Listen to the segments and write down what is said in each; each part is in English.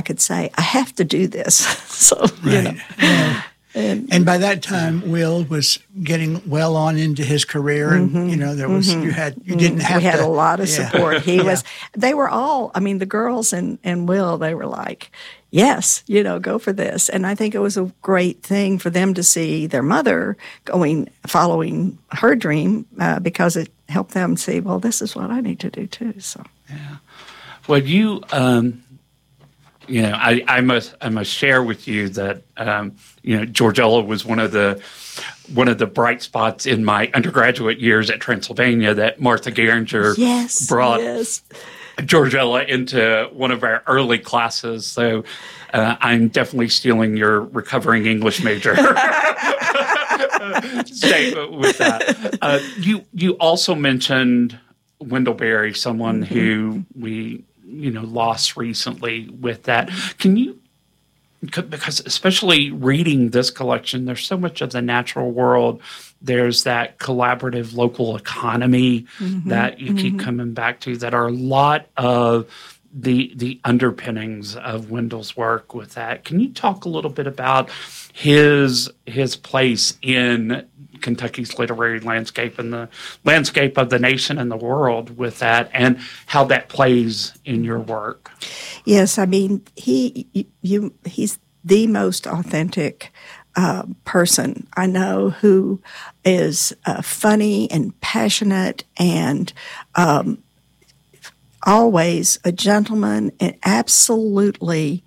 could say, I have to do this. So, right. And by that time, Will was getting well on into his career, and there was you didn't have we had to, a lot of support. He was. They were all. I mean, the girls and Will. They were like, yes, go for this. And I think it was a great thing for them to see their mother following her dream because it helped them see, well, this is what I need to do too. So yeah. Well, you. I must share with you that Georgella was one of the bright spots in my undergraduate years at Transylvania. That Martha Geringer brought Georgella into one of our early classes. So I'm definitely stealing your recovering English major statement with that. You also mentioned Wendell Berry, someone who we lost recently with that. Can you, because especially reading this collection, there's so much of the natural world. There's that collaborative local economy that you keep coming back to, that are a lot of the underpinnings of Wendell's work with that. Can you talk a little bit about his place in Kentucky's literary landscape and the landscape of the nation and the world with that, and how that plays in your work? Yes, I mean, he's the most authentic person I know, who is funny and passionate and always a gentleman, and absolutely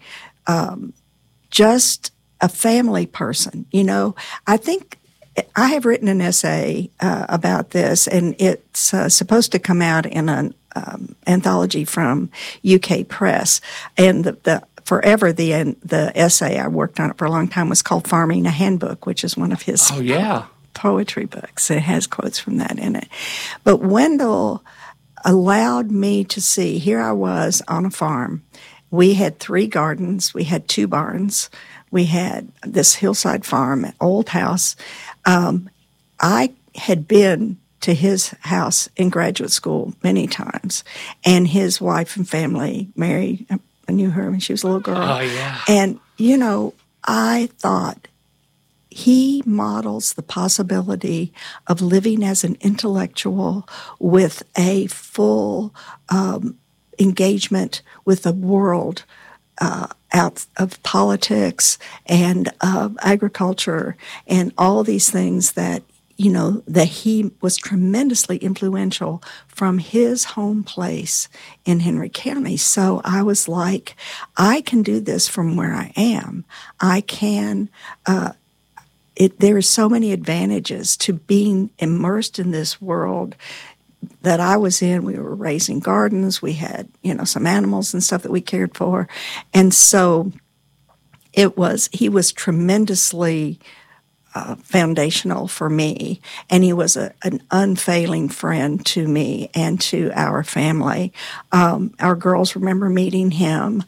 just a family person. I think I have written an essay about this, and it's supposed to come out in an anthology from UK Press. And the essay, I worked on it for a long time, was called Farming a Handbook, which is one of his poetry books. It has quotes from that in it. But Wendell allowed me to see, here I was on a farm. We had 3 gardens. We had 2 barns. We had this hillside farm, an old house. I had been to his house in graduate school many times, and his wife and family, Mary, I knew her when she was a little girl. Oh, yeah. And, I thought he models the possibility of living as an intellectual with a full engagement with the world out of politics and agriculture and all these things that, that he was tremendously influential from his home place in Henry County. So I was like, I can do this from where I am. I can, there are so many advantages to being immersed in this world that I was in. We were raising gardens. We had, some animals and stuff that we cared for. And so he was tremendously foundational for me. And he was an unfailing friend to me and to our family. Our girls remember meeting him,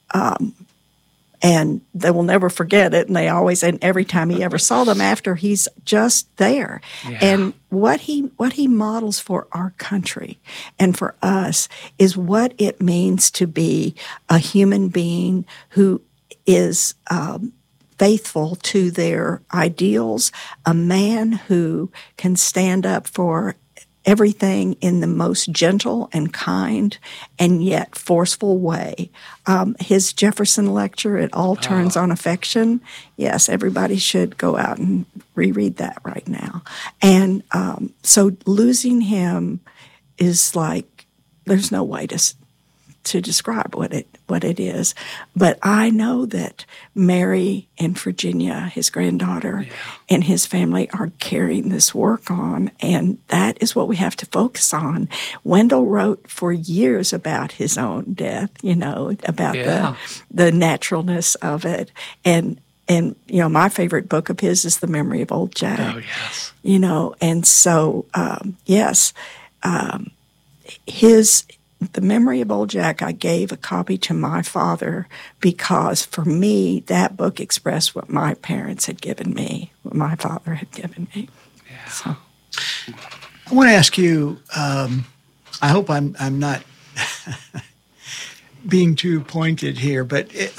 and they will never forget it. And every time he ever saw them after, he's just there. Yeah. And what he models for our country and for us is what it means to be a human being who is faithful to their ideals, a man who can stand up for everything in the most gentle and kind and yet forceful way. His Jefferson lecture, It All Turns on Affection. Yes, everybody should go out and reread that right now. And so losing him is like, there's no way to describe what it is. But I know that Mary and Virginia, his granddaughter, and his family are carrying this work on, and that is what we have to focus on. Wendell wrote for years about his own death, about the naturalness of it. And my favorite book of his is The Memory of Old Jack. Oh, yes. And so, The Memory of Old Jack, I gave a copy to my father because, for me, that book expressed what my parents had given me, what my father had given me. Yeah. So. I want to ask you, I hope I'm not being too pointed here, but